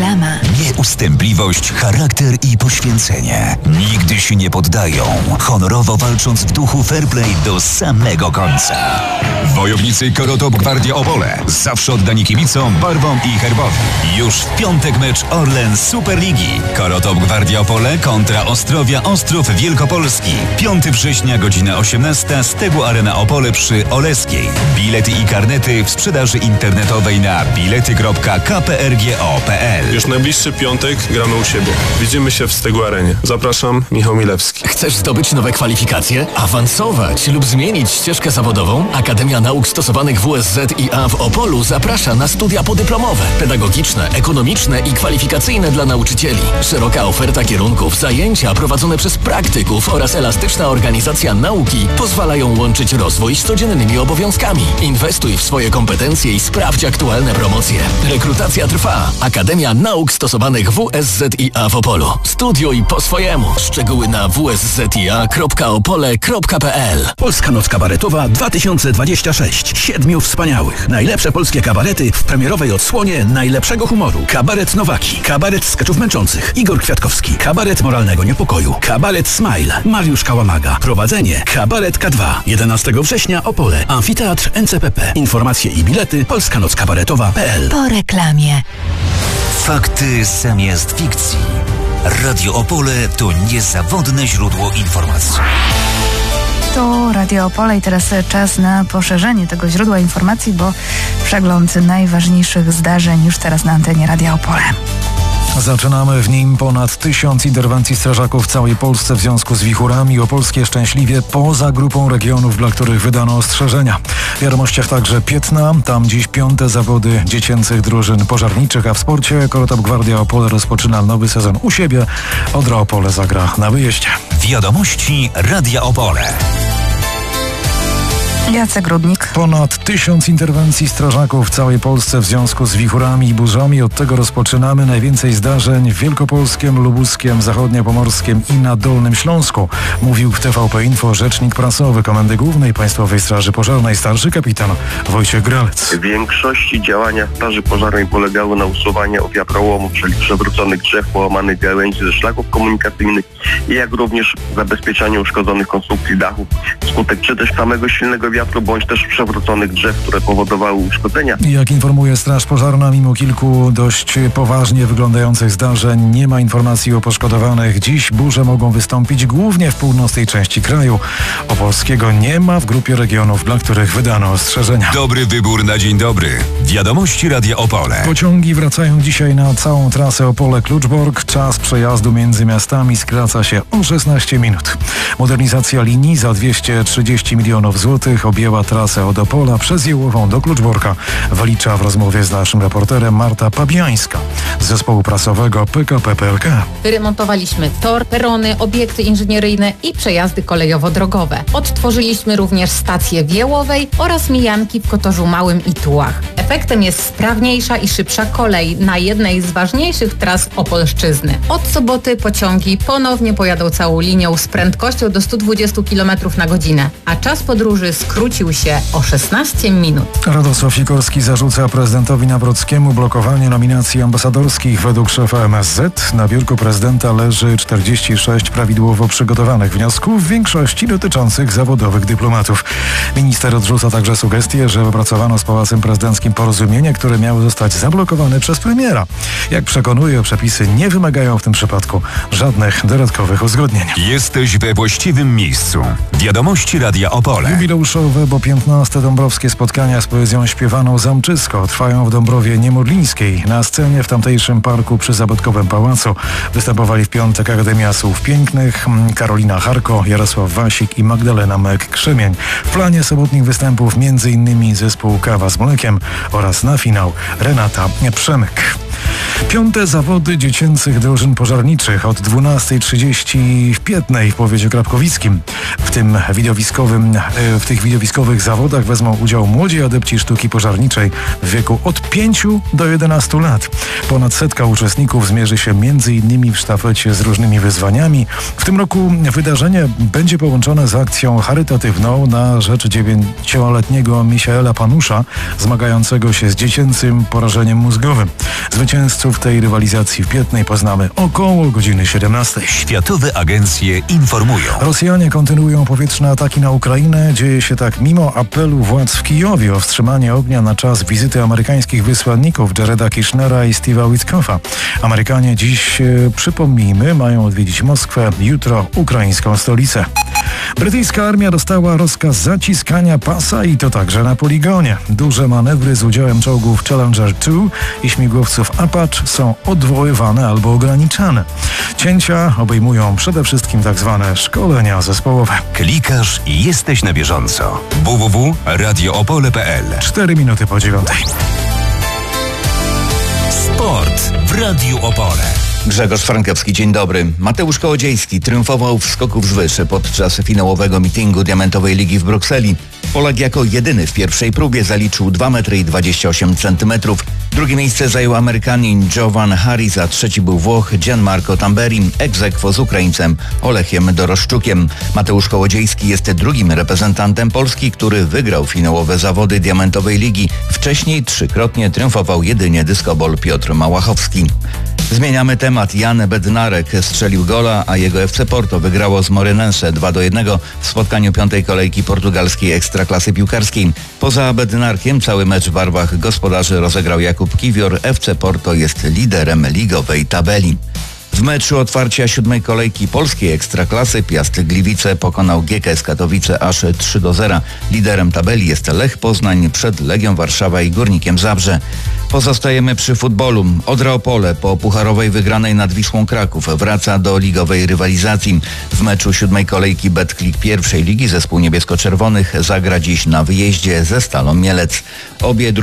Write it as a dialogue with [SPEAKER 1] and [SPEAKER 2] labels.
[SPEAKER 1] reklama.
[SPEAKER 2] Nieustępliwość, charakter i poświęcenie. Nigdy się nie poddają, honorowo walcząc w duchu fair play do samego końca. Wojownicy Korotop Gwardia Opole, zawsze oddani kibicom, barwom i herbowi. Już w piątek mecz Orlen Superligi. Korotop Gwardia Opole kontra Ostrowia Ostrów Wielkopolski. 5 września, godzina 18, Stegu Arena Opole przy Oleskiej. Bilety i karnety w sprzedaży internetowej na bilety.kprgo.pl.
[SPEAKER 3] Już najbliższy piątek gramy u siebie. Widzimy się w Stegu Arenie. Zapraszam, Michał Milewski.
[SPEAKER 4] Chcesz zdobyć nowe kwalifikacje? Awansować lub zmienić ścieżkę zawodową? Akademia Nauk Stosowanych WSZiA w Opolu zaprasza na studia podyplomowe, pedagogiczne, ekonomiczne i kwalifikacyjne dla nauczycieli. Szeroka oferta kierunków, zajęcia prowadzone przez praktyków oraz elastyczna organizacja nauki pozwalają łączyć rozwój z codziennymi obowiązkami. Inwestuj w swoje kompetencje i sprawdź aktualne promocje. Rekrutacja trwa. Akademia Nauk Stosowanych WSZiA w Opolu. Studiuj po swojemu. Szczegóły na wszzia.opole.pl.
[SPEAKER 5] Polska Noc Kabaretowa 2026. 7 wspaniałych. Najlepsze polskie kabarety w premierowej odsłonie najlepszego humoru. Kabaret Nowaki. Kabaret skeczów męczących. Igor Kwiatkowski. Kabaret moralnego niepokoju. Kabaret Smile. Mariusz Kałamaga. Prowadzenie. Kabaret K2. 11 września Opole. Amfiteatr NCPP. Informacje i bilety polskanockabaretowa.pl.
[SPEAKER 1] Po reklamie.
[SPEAKER 2] Fakty zamiast fikcji. Radio Opole to niezawodne źródło informacji.
[SPEAKER 6] To Radio Opole i teraz czas na poszerzenie tego źródła informacji, bo przegląd najważniejszych zdarzeń już teraz na antenie Radia Opole.
[SPEAKER 7] Zaczynamy w nim ponad 1000 interwencji strażaków w całej Polsce w związku z wichurami. Opolskie szczęśliwie poza grupą regionów, dla których wydano ostrzeżenia. W wiadomościach także Piętna, tam dziś 5. zawody dziecięcych drużyn pożarniczych, a w sporcie Korotop Gwardia Opole rozpoczyna nowy sezon u siebie. Odra Opole zagra na wyjeździe.
[SPEAKER 2] Wiadomości Radia Opole.
[SPEAKER 6] Jacek Rudnik.
[SPEAKER 7] Ponad 1000 interwencji strażaków w całej Polsce w związku z wichurami i burzami. Od tego rozpoczynamy. Najwięcej zdarzeń w Wielkopolskiem, Lubuskiem, Zachodniopomorskiem i na Dolnym Śląsku. Mówił w TVP Info rzecznik prasowy Komendy Głównej Państwowej Straży Pożarnej, starszy kapitan Wojciech Gralec.
[SPEAKER 8] W większości działania Straży Pożarnej polegały na usuwaniu wiatrołomów, czyli przewróconych drzew, połamanych gałęzi ze szlaków komunikacyjnych, jak również zabezpieczaniu uszkodzonych konstrukcji dachów wskutek czy też samego silnego wiatru, bądź też przewróconych drzew, które powodowały uszkodzenia.
[SPEAKER 7] Jak informuje Straż Pożarna, mimo kilku dość poważnie wyglądających zdarzeń nie ma informacji o poszkodowanych. Dziś burze mogą wystąpić głównie w północnej części kraju. Opolskiego nie ma w grupie regionów, dla których wydano ostrzeżenia.
[SPEAKER 2] Dobry wybór na dzień dobry. Wiadomości Radia Opole.
[SPEAKER 7] Pociągi wracają dzisiaj na całą trasę Opole-Kluczbork. Czas przejazdu między miastami skraca się o 16 minut. Modernizacja linii za 230 milionów złotych objęła trasę od Opola przez Jełową do Kluczborka. Wylicza w rozmowie z naszym reporterem Marta Pabiańska z zespołu prasowego PKP PLK.
[SPEAKER 9] Wyremontowaliśmy tor, perony, obiekty inżynieryjne i przejazdy kolejowo-drogowe. Odtworzyliśmy również stację w Jełowej oraz mijanki w Kotorzu Małym i Tułach. Efektem jest sprawniejsza i szybsza kolej na jednej z ważniejszych tras Opolszczyzny. Od soboty pociągi ponownie pojadą całą linią z prędkością do 120 km na godzinę, a czas podróży skrócił się o 16 minut.
[SPEAKER 7] Radosław Sikorski zarzuca prezydentowi Nawrockiemu blokowanie nominacji ambasadorskich. Według szefa MSZ na biurku prezydenta leży 46 prawidłowo przygotowanych wniosków, w większości dotyczących zawodowych dyplomatów. Minister odrzuca także sugestie, że wypracowano z Pałacem Prezydenckim porozumienie, które miało zostać zablokowane przez premiera. Jak przekonuje, przepisy nie wymagają w tym przypadku żadnych dodatkowych uzgodnień.
[SPEAKER 2] Jesteś we właściwym miejscu. Wiadomości Radia Opole.
[SPEAKER 7] Jubileuszowe, bo 15. dąbrowskie spotkania z poezją śpiewaną Zamczysko trwają w Dąbrowie Niemodlińskiej. Na scenie w tamtejszym parku przy Zabytkowym Pałacu występowali w piątek Akademia Słów Pięknych, Karolina Harko, Jarosław Wasik i Magdalena Mek-Krzemień. W planie sobotnich występów m.in. zespół Kawa z Mlekiem oraz na finał Renata Przemyk. 5. zawody dziecięcych drużyn pożarniczych od 12:30 w Piętnej w powiecie krapkowickim. W tych widowiskowych zawodach wezmą udział młodzi adepci sztuki pożarniczej w wieku od 5 do 11 lat. Ponad 100 uczestników zmierzy się m.in. w sztafecie z różnymi wyzwaniami. W tym roku wydarzenie będzie połączone z akcją charytatywną na rzecz 9-letniego Michaela Panusza, zmagającego się z dziecięcym porażeniem mózgowym. Zwycięzców tej rywalizacji w Piętnej poznamy około godziny 17.
[SPEAKER 2] Światowe agencje informują.
[SPEAKER 7] Rosjanie kontynuują powietrzne ataki na Ukrainę. Dzieje się tak mimo apelu władz w Kijowie o wstrzymanie ognia na czas wizyty amerykańskich wysłanników Jareda Kushnera i Steve'a Witkoffa. Amerykanie dziś, przypomnijmy, mają odwiedzić Moskwę, jutro ukraińską stolicę. Brytyjska armia dostała rozkaz zaciskania pasa i to także na poligonie. Duże manewry z udziałem czołgów Challenger 2 i śmigłowców Apache są odwoływane albo ograniczane. Cięcia obejmują przede wszystkim tzw. szkolenia zespołowe.
[SPEAKER 2] Klikasz i jesteś na bieżąco. www.radioopole.pl
[SPEAKER 7] 4 minuty po 9.
[SPEAKER 2] Sport w Radiu Opole.
[SPEAKER 1] Grzegorz Frankowski, dzień dobry. Mateusz Kołodziejski triumfował w skoku wzwyż podczas finałowego meetingu Diamentowej Ligi w Brukseli. Polak jako jedyny w pierwszej próbie zaliczył 2,28 m. Drugie miejsce zajął Amerykanin Jovan Harris, a trzeci był Włoch Gianmarco Tamberi, ex aequo z Ukraińcem Olechem Doroszczukiem. Mateusz Kołodziejski jest drugim reprezentantem Polski, który wygrał finałowe zawody Diamentowej Ligi. Wcześniej trzykrotnie triumfował jedynie dyskobol Piotr Małachowski. Zmieniamy temat. Jan Bednarek strzelił gola, a jego FC Porto wygrało z Moreirense 2-1 w spotkaniu piątej kolejki portugalskiej ekstraklasy piłkarskiej. Poza Bednarkiem cały mecz w barwach gospodarzy rozegrał Jakub Kiwior. FC Porto jest liderem ligowej tabeli. W meczu otwarcia 7. kolejki polskiej ekstraklasy Piast Gliwice pokonał GKS Katowice aż 3-0. Liderem tabeli jest Lech Poznań przed Legią Warszawa i Górnikiem Zabrze. Pozostajemy przy futbolu. Odra Opole po pucharowej wygranej nad Wisłą Kraków wraca do ligowej rywalizacji. W meczu 7. kolejki Betclic pierwszej ligi zespół niebiesko-czerwonych zagra dziś na wyjeździe ze Stalą Mielec. Obie